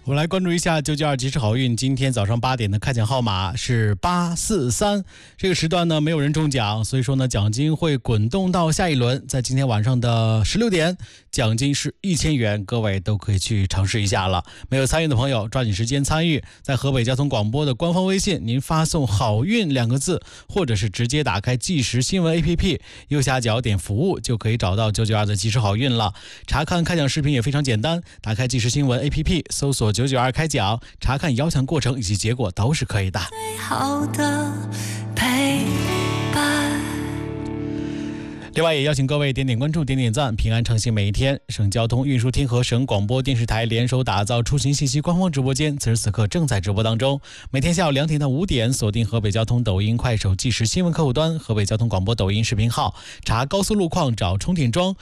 我们来关注一下992即时好运，今天早上8点的开奖号码是843，这个时段呢没有人中奖，所以说呢奖金会滚动到下一轮，在今天晚上的16点，奖金是1000元，各位都可以去尝试一下了。没有参与的朋友抓紧时间参与，在河北交通广播的官方微信您发送好运2个字，或者是直接打开即时新闻 APP， 右下角点服务就可以找到992的即时好运了。查看开奖视频也非常简单，打开即时新闻 APP， 搜索992开奖，查看摇奖过程以及结果都是可以的。 最好的陪伴。 另外也邀请各位点点关注，点点赞，平安畅行每一天。省交通运输厅和省广播电视台联手打造出行信息官方直播间，此时此刻正在直播当中。每天下午2点到5点，锁定河北交通抖音、快手即时新闻客户端，河北交通广播抖音视频号，查高速路况找充电桩，